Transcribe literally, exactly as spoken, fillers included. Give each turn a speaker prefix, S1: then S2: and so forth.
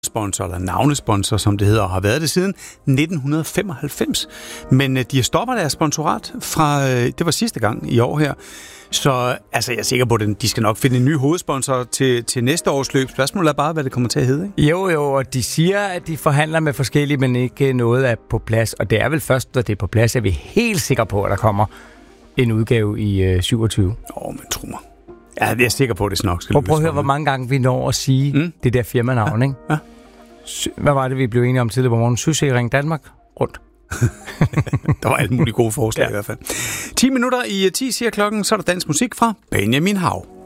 S1: sponsor, eller navnesponsor, som det hedder, og har været det siden nitten femoghalvfems. Men øh, de stopper deres sponsorat fra, øh, det var sidste gang i år her. Så altså, jeg er sikker på, at de skal nok finde en ny hovedsponsor til, til næste års løb. Spørgsmålet er bare, hvad det kommer til at hedde, ikke?
S2: Jo, jo, og de siger, at de forhandler med forskellige, men ikke noget er på plads. Og det er vel først, når det er på plads, at vi er helt sikre på, at der kommer en udgave i øh, syvogtyve.
S1: Åh, oh, men tro mig. Ja, jeg er sikker på, at det nok skal
S2: lykkes. Prøv at høre, hvor mange gange vi når at sige mm? det der firmanavn,
S1: ja,
S2: ikke?
S1: Ja.
S2: Hvad var det, vi blev enige om tidligere på morgen? Sygesikring Danmark? Rundt.
S1: Der var alle mulige gode forslag ja. i hvert fald. ti minutter i ti siger klokken, så er der dansk musik fra Benjamin Hav.